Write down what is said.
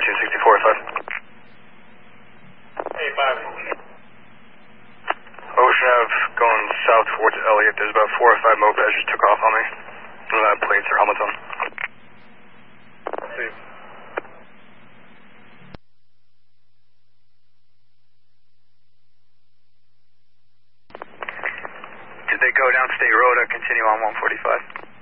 Longitude 64.5. Hey, 5. Ocean Ave going south towards Elliott. There's about 4 or 5 mopeds just took off on me. None of that plates or helmets on. See. Did they go down State Road or continue on 145?